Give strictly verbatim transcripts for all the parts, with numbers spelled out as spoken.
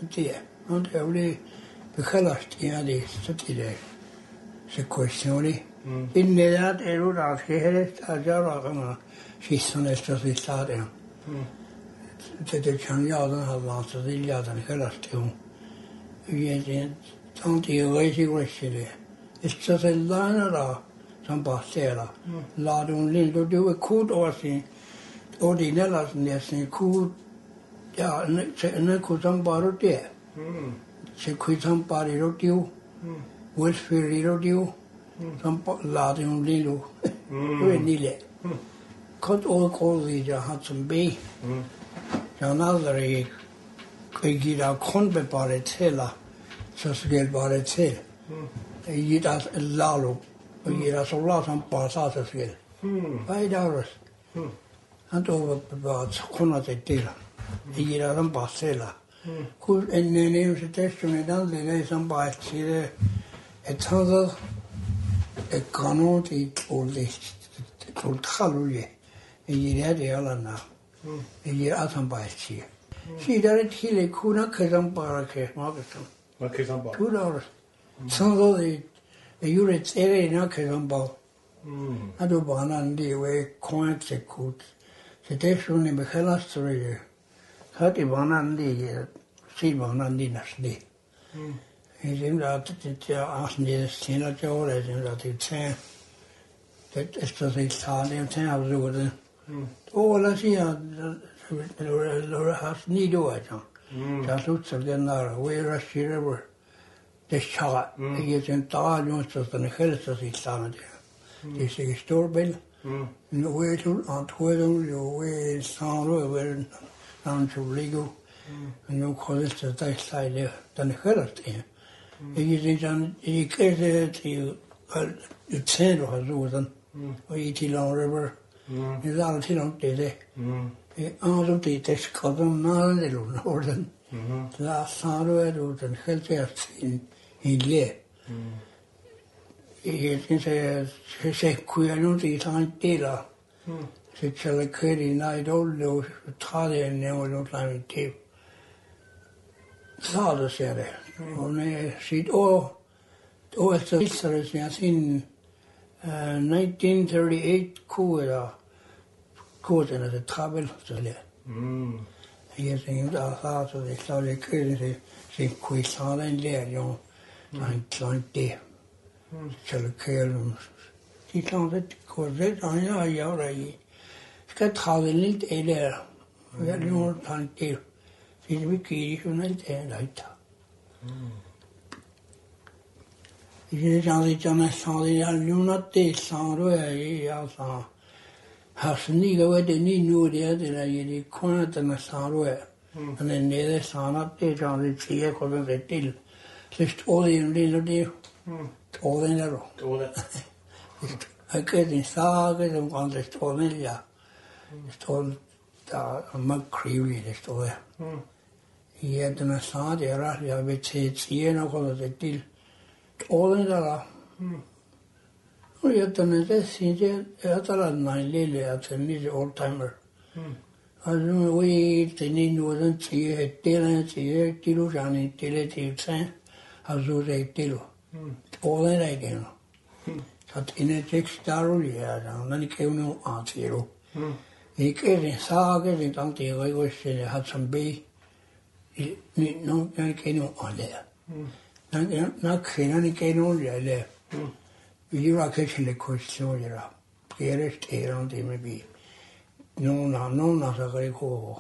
det. Han är väl bekallast i det så till det. Så questioni. In det är det att det är att göra med skisson efter så stadion. Det det kan jag den har varit så det jag den kallast ju. Vi är det tant i resigression. Är så långa då som passerar. La de lille du är kod och sin ordinella sin kod. Ja, en kod som bara det. Så kod som bara det ju. Westfield det som la de lille. Det är nille. Kod och kod i jag har som be. Jag aldrig gick konbe bara till så skulle bara till. I det lalo och i det så la som passa så skulle. Vad är det? Han tog bara kunna det till. I det som passela. Hur en ny situation i den det som bara till ett handel ett kanon i oldigt totalt i det det alla i att han bara till. Sidare till kunna kan bara ke magasam. Vad kan man bara? Tur så då det är ju rätt är det nog kan bara. Mm. Att då bara han det är konsekvent. Så det är ju inte hela storyn. Att det var han det ser man han det nästan. Mm. Det är att det är att det senare år är det att det är det är så det tar det tar av det. Mm. Och la säga Laura has ni då alltså. Jag slutar den där Wera River. Det shot. Det är en tal om så den hälsa sig samman det. Det är storbild. Nu är det att höra ju är så över någon så nu kollar det där style den hälsa det. Det är den i kräver till det sen och så och i till River. Det är alltid långt det. Alltså det är skadom när det orden. La saro är orden helt in i le. Jag tänkte se kuja nu det tar dela. Så skulle köra när då då tar det ner och låt mig till. Så det ser det. Och när sitt år då är så visst jag sin nitton thirty-eight kuja koden är det travel så det. Mm. Jag tänkte att så det skulle det kunde se quizar den där ju. Han klant det. Så köra. Det kan det korrekt han jag gör i. Ska travel lite eller. Jag nu han det. Det är mycket ju inte rätt. Mm. Det är så att jag sa det jag lunat det så då är jag så Hasni var det ni nu det det är det kunde den sarve. Men det är sanat det jag vill säga kommer det till. Så står det en lille det. Och den där då. Och det. Jag kan inte säga som kan det stå väl ja. Står där man creamy det står det. I den sa det är jag vet säga något det till. Och den där. Och jag tänkte det ser jag tar en lille att en lille oldtimer. Alltså vi tänker nu den ser det den ser till och han till det till sen. Alltså det till. Och det är det. Så att inne textar och ja, den kan ju ansvara. Jag kan inte säga det tant det är ju så det har som be. Ni nu kan ju alla. Men när kan ni kan ju alla. Vi var kanske lite kostsamma. Det är det är det med vi. Någon någon så kan gå.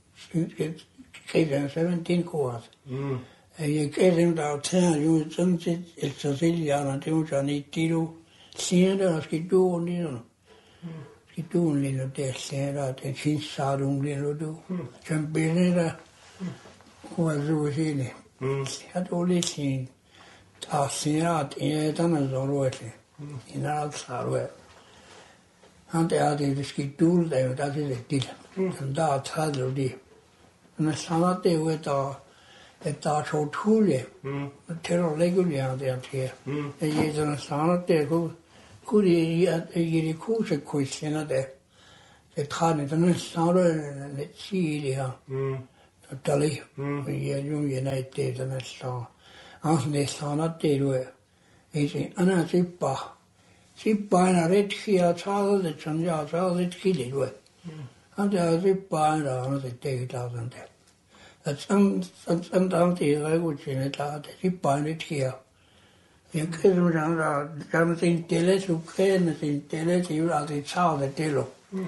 Kan seventeen kurs. Mm. Jag kan inte att ta ju som det så silja att det måste ni till sen då ska du ni då. Ska du ni då det ser att det finns sarung det då. Kan bli och så sen. Mm. Jag då lite ta sen att är det någon så roligt. In allt sarve. Han det är det skedul det är det till. Den där tar det. Men samma det är det ett där så tule. Det är reguljärt det är. Det är den samma det går går i att i det kursen kursen det. Det tar det den samma det ser det. Tali, you United and that song. After they saw not dead were. He said, Anna Zipa. Zipa and a red here, child, the Chanja, child, it killed were. And there was Zipa and another day thousand. That's some sometimes the language in it, Zipa and it here. You couldn't run something Teles who can in Teles, you are the child at Telo.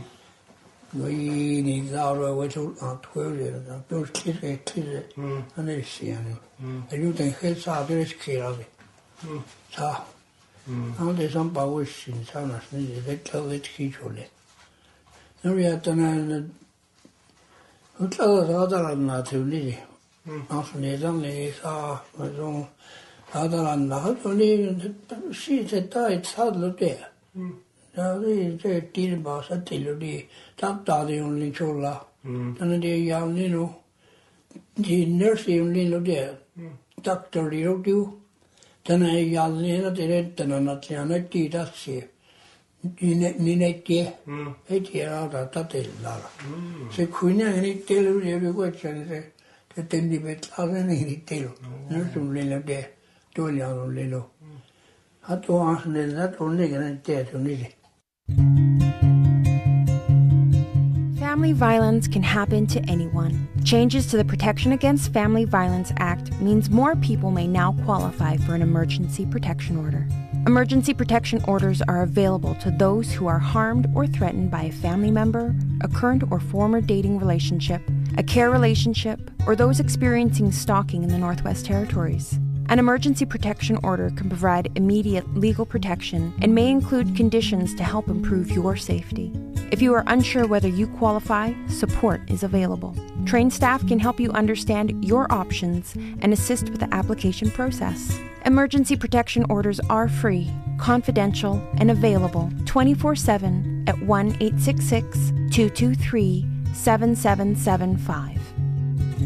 We need our way to twelve years, those kids get kids, and they see any. And you think heads are very scared. So, now there's some power in China, they tell it usually. Now we have done a other than that to Lily. After they only saw my own other than that, only she said, it's hard to there. Now they did about a till the top daddy only chola. And the young little the nurse only no there. Doctor little do. Then I young little did and not the tea that's here. Ninette, eight year out of that. So Queen and it tell you every question. The ten debate other than it tell. Nurse only no there. Two young little. I don't ask that only going to tell you. Family violence can happen to anyone. Changes to the Protection Against Family Violence Act means more people may now qualify for an emergency protection order. Emergency protection orders are available to those who are harmed or threatened by a family member, a current or former dating relationship, a care relationship, or those experiencing stalking in the Northwest Territories. An emergency protection order can provide immediate legal protection and may include conditions to help improve your safety. If you are unsure whether you qualify, support is available. Trained staff can help you understand your options and assist with the application process. Emergency protection orders are free, confidential, and available twenty-four seven at one eight six six, two two three, seven seven seven five.